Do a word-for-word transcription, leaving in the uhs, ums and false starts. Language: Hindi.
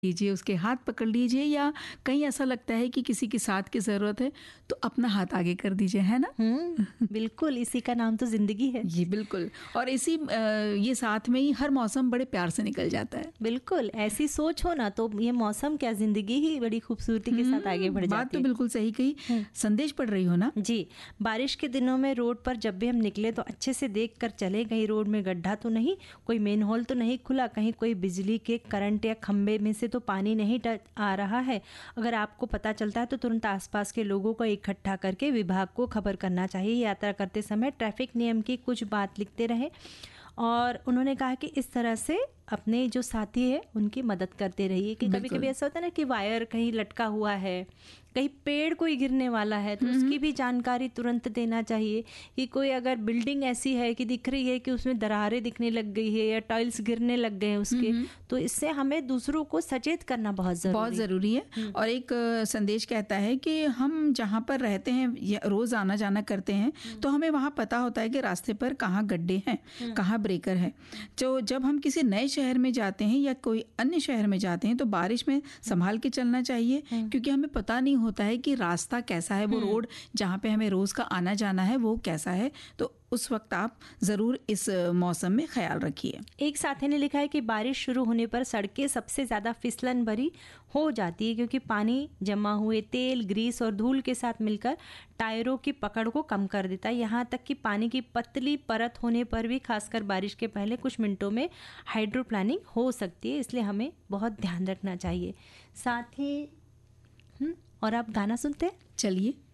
लीजिए, उसके हाथ पकड़ लीजिए, या कहीं ऐसा लगता है कि किसी के साथ की ज़रूरत है तो अपना हाथ आगे कर दीजिए, है ना? हम्म बिल्कुल, इसी का नाम तो जिंदगी है। जी बिल्कुल। और इसी अ, ये साथ में ही हर मौसम बड़े प्यार से निकल जाता है। बिल्कुल, ऐसी सोच हो ना तो ये मौसम क्या, जिंदगी ही बड़ी खूबसूरती के साथ आगे बढ़ बात जाती तो है। बिल्कुल सही कही। हम्म। संदेश पढ़ रही हो ना? जी, बारिश के दिनों में रोड पर जब भी हम निकले तो अच्छे से देख कर चले, कहीं रोड में गड्ढा तो नहीं, कोई मेन होल तो नहीं खुला, कहीं कोई बिजली के करंट या खंबे में से तो पानी नहीं टच आ रहा है। अगर आपको पता चलता है तो तुरंत आसपास के लोगों को इकट्ठा करके विभाग को खबर करना चाहिए। यात्रा करते समय ट्रैफिक नियम की कुछ बात लिखते रहे। और उन्होंने कहा कि इस तरह से अपने जो साथी है उनकी मदद करते रहिए कि कभी बिल्कुल। कभी ऐसा होता है ना कि वायर कहीं लटका हुआ है, कहीं पेड़ कोई गिरने वाला है, तो उसकी भी जानकारी तुरंत देना चाहिए। कि कोई अगर बिल्डिंग ऐसी है कि दिख रही है कि उसमें दरारें दिखने लग गई है या टाइल्स गिरने लग गए हैं उसके, तो इससे हमें दूसरों को सचेत करना बहुत जरूरी बहुत ज़रूरी है। और एक अ, संदेश कहता है कि हम जहाँ पर रहते हैं या रोज़ आना जाना करते हैं तो हमें वहाँ पता होता है कि रास्ते पर कहाँ गड्ढे हैं, कहाँ ब्रेकर है। तो जब हम किसी नए शहर में जाते हैं या कोई अन्य शहर में जाते हैं तो बारिश में संभाल के चलना चाहिए, क्योंकि हमें पता नहीं होता है कि रास्ता कैसा है, वो रोड जहाँ पे हमें रोज़ का आना जाना है वो कैसा है। तो उस वक्त आप ज़रूर इस मौसम में ख्याल रखिए। एक साथी ने लिखा है कि बारिश शुरू होने पर सड़कें सबसे ज़्यादा फिसलन भरी हो जाती है, क्योंकि पानी जमा हुए तेल, ग्रीस और धूल के साथ मिलकर टायरों की पकड़ को कम कर देता है। यहाँ तक कि पानी की पतली परत होने पर भी, खासकर बारिश के पहले कुछ मिनटों में हाइड्रोप्लानिंग हो सकती है, इसलिए हमें बहुत ध्यान रखना चाहिए। साथ ही हम्म, और आप गाना सुनते हैं? चलिए।